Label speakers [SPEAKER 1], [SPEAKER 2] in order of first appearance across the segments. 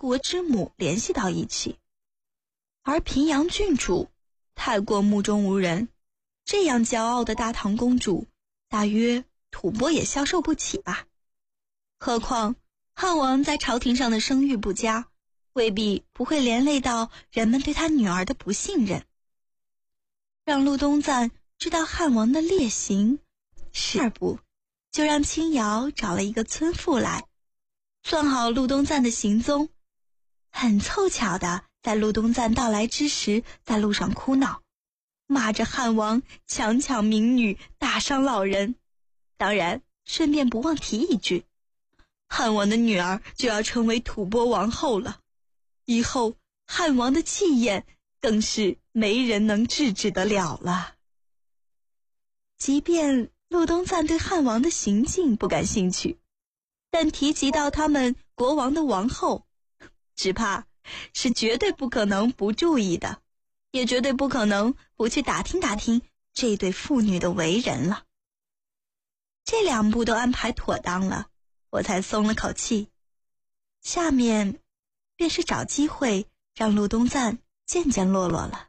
[SPEAKER 1] 国之母联系到一起。而平阳郡主太过目中无人，这样骄傲的大唐公主，大约吐蕃也消受不起吧。何况汉王在朝廷上的声誉不佳，未必不会连累到人们对他女儿的不信任。让陆东赞知道汉王的劣行，第二步就让青瑶找了一个村妇来，算好陆东赞的行踪，很凑巧的在陆东赞到来之时，在路上哭闹，骂着汉王强抢民女，大伤老人。当然顺便不忘提一句，汉王的女儿就要成为吐蕃王后了，以后汉王的气焰更是没人能制止得了了。即便陆东赞对汉王的行径不感兴趣，但提及到他们国王的王后，只怕是绝对不可能不注意的，也绝对不可能不去打听打听这对妇女的为人了。这两步都安排妥当了，我才松了口气。下面便是找机会让陆东赞见见洛洛了。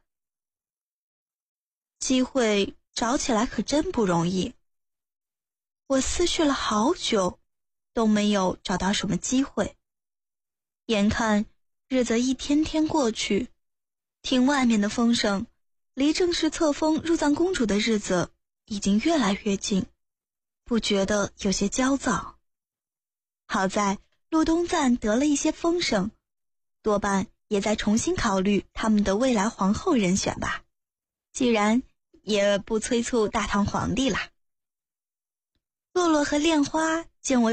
[SPEAKER 1] 机会找起来可真不容易，我思绪了好久，都没有找到什么机会。眼看日子一天天过去，听外面的风声，离正式册封入藏公主的日子已经越来越近，不觉得有些焦躁。好在陆东赞得了一些风声，多半也在重新考虑他们的未来皇后人选吧，既然也不催促大唐皇帝啦。洛洛和恋花见我